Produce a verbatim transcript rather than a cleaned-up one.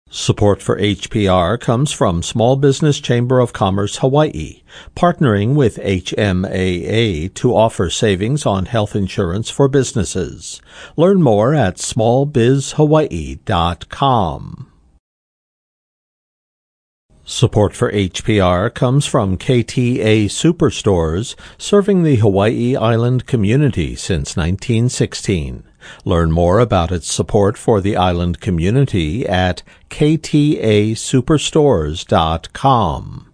Support for H P R comes from Small Business Chamber of Commerce Hawaii, partnering with H M A A to offer savings on health insurance for businesses. Learn more at small biz hawaii dot com. Support for H P R comes from K T A Superstores, serving the Hawaii Island community since nineteen sixteen. Learn more about its support for the island community at k t a superstores dot com.